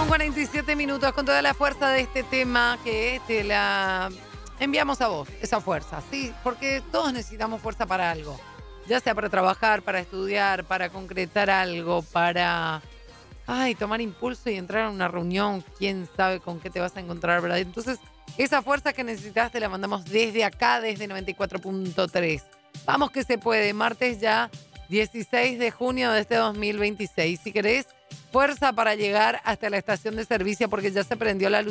Con 47 minutos, con toda la fuerza de este tema que te la enviamos a vos, esa fuerza, ¿sí? Porque todos necesitamos fuerza para algo, ya sea para trabajar, para estudiar, para concretar algo, para tomar impulso y entrar a una reunión, quién sabe con qué te vas a encontrar, ¿verdad? Entonces, esa fuerza que necesitas te la mandamos desde acá, desde 94.3. Vamos que se puede, martes ya 16 de junio de este 2026. Si querés fuerza para llegar hasta la estación de servicio porque ya se prendió la luz